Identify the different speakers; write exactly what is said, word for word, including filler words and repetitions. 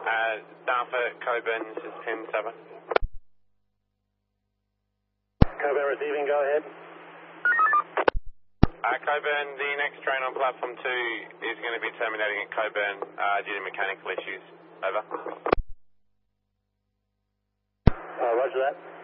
Speaker 1: Uh, down for Coburn, this is ten seven.
Speaker 2: Coburn receiving, go ahead.
Speaker 1: Uh, Coburn, the next train on platform two is going to be terminating at Coburn uh, due to mechanical issues. Over.
Speaker 2: Uh, roger that.